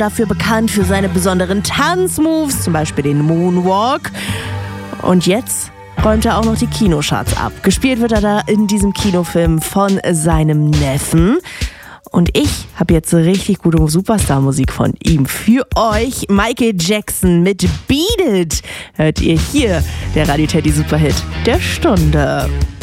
dafür bekannt für seine besonderen Tanzmoves, zum Beispiel den Moonwalk. Und jetzt räumt er auch noch die Kinocharts ab. Gespielt wird er da in diesem Kinofilm von seinem Neffen. Und ich habe jetzt richtig gute Superstar-Musik von ihm für euch. Michael Jackson mit Beat It hört ihr hier, der Radio Teddy Superhit der Stunde.